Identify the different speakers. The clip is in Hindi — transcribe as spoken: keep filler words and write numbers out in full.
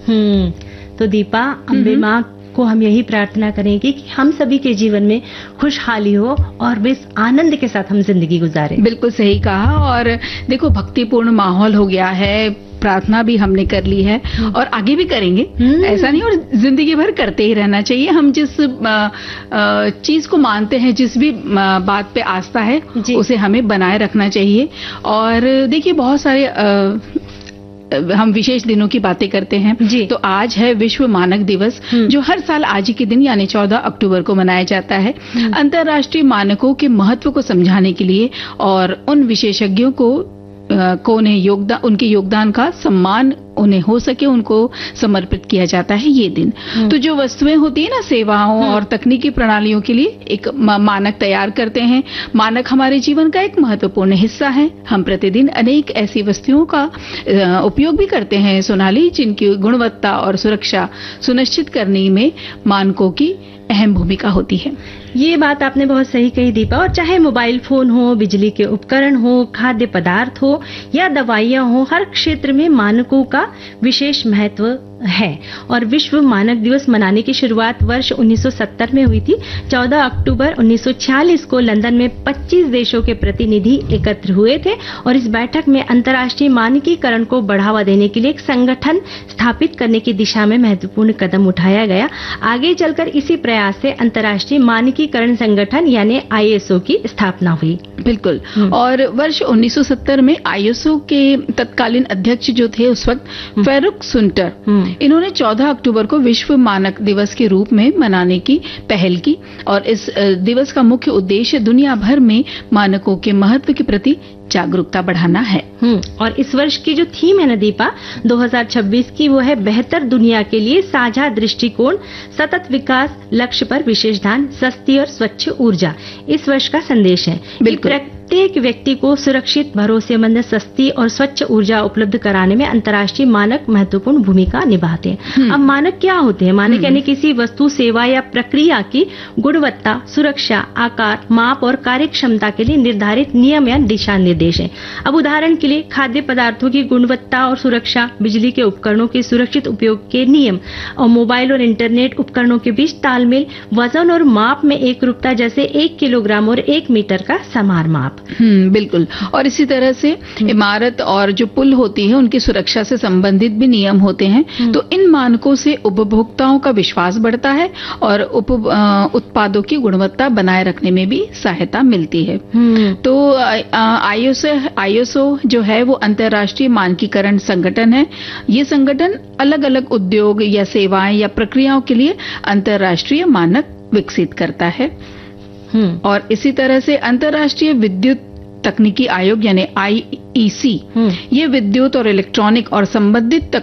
Speaker 1: हम्म तो दीपा, अम्बे माँ को हम यही प्रार्थना करेंगे कि हम सभी के जीवन में खुशहाली हो और बस आनंद के साथ हम जिंदगी गुजारें।
Speaker 2: बिल्कुल सही कहा। और देखो, भक्तिपूर्ण माहौल हो गया है, प्रार्थना भी हमने कर ली है और आगे भी करेंगे, ऐसा नहीं, और जिंदगी भर करते ही रहना चाहिए। हम जिस चीज को मानते हैं, जिस भी बात पे आस्था है, उसे हमें बनाए रखना चाहिए। और देखिए, बहुत सारे आ, हम विशेष दिनों की बातें करते हैं, तो आज है विश्व मानक दिवस, जो हर साल आज ही के दिन यानी चौदह अक्टूबर को मनाया जाता है। अंतर्राष्ट्रीय मानकों के महत्व को समझाने के लिए और उन विशेषज्ञों को को उन्हें योगदान उनके योगदान का सम्मान उन्हें हो सके उनको समर्पित किया जाता है ये दिन। तो जो वस्तुएं होती है ना, सेवाओं और तकनीकी प्रणालियों के लिए एक मानक तैयार करते हैं। मानक हमारे जीवन का एक महत्वपूर्ण हिस्सा है। हम प्रतिदिन अनेक ऐसी वस्तुओं का उपयोग भी करते हैं सोनाली, जिनकी गुणवत्ता और सुरक्षा सुनिश्चित करने में मानकों की अहम भूमिका होती है।
Speaker 1: ये बात आपने बहुत सही कही दीपा। और चाहे मोबाइल फोन हो, बिजली के उपकरण हो, खाद्य पदार्थ हो या दवाइयां हो, हर क्षेत्र में मानकों का विशेष महत्व है। और विश्व मानक दिवस मनाने की शुरुआत वर्ष उन्नीस सौ सत्तर में हुई थी। चौदह अक्टूबर उन्नीस सौ छियालीस को लंदन में पच्चीस देशों के प्रतिनिधि एकत्र हुए थे और इस बैठक में अंतर्राष्ट्रीय मानकीकरण को बढ़ावा देने के लिए एक संगठन स्थापित करने की दिशा में महत्वपूर्ण कदम उठाया गया। आगे चलकर इसी प्रयास से अंतर्राष्ट्रीय मानकीकरण संगठन यानी आई एस ओ की स्थापना हुई।
Speaker 2: बिल्कुल। और वर्ष उन्नीस सौ सत्तर में आई एस ओ के तत्कालीन अध्यक्ष जो थे उस वक्त, फेरुक सुंटर, इन्होंने चौदह अक्टूबर को विश्व मानक दिवस के रूप में मनाने की पहल की। और इस दिवस का मुख्य उद्देश्य दुनिया भर में मानकों के महत्व के प्रति जागरूकता बढ़ाना है।
Speaker 1: और इस वर्ष की जो थीम है ना दीपा, दो हज़ार छब्बीस की, वो है बेहतर दुनिया के लिए साझा दृष्टिकोण, सतत विकास, लक्ष्य पर विशेष ध्यान, सस्ती और स्वच्छ ऊर्जा। इस वर्ष का संदेश है। प्रत्येक व्यक्ति को सुरक्षित, भरोसेमंद, सस्ती और स्वच्छ ऊर्जा उपलब्ध कराने में अंतर्राष्ट्रीय मानक महत्वपूर्ण भूमिका निभाते हैं। अब मानक क्या होते हैं? मानक यानी किसी वस्तु, सेवा या प्रक्रिया की गुणवत्ता, सुरक्षा, आकार, माप और कार्यक्षमता के लिए निर्धारित नियम या दिशा निर्देश है। अब उदाहरण के लिए खाद्य पदार्थों की गुणवत्ता और सुरक्षा, बिजली के उपकरणों के सुरक्षित उपयोग के नियम और मोबाइल और इंटरनेट उपकरणों के बीच तालमेल, वजन और माप में एक रूपता, जैसे एक किलोग्राम और एक मीटर का समान माप।
Speaker 2: हम्म बिल्कुल। और इसी तरह से इमारत और जो पुल होती है, उनकी सुरक्षा से संबंधित भी नियम होते हैं। तो इन मानकों से उपभोक्ताओं का विश्वास बढ़ता है और उप उत्पादों की गुणवत्ता बनाए रखने में भी सहायता मिलती है। तो आई एस ओ जो है वो अंतर्राष्ट्रीय मानकीकरण संगठन है। ये संगठन अलग अलग उद्योग या सेवाएं या प्रक्रियाओं के लिए अंतर्राष्ट्रीय मानक विकसित करता है। और इसी तरह से अंतर्राष्ट्रीय विद्युत तकनीकी आयोग यानी आई ई सी, ये विद्युत और इलेक्ट्रॉनिक और संबंधित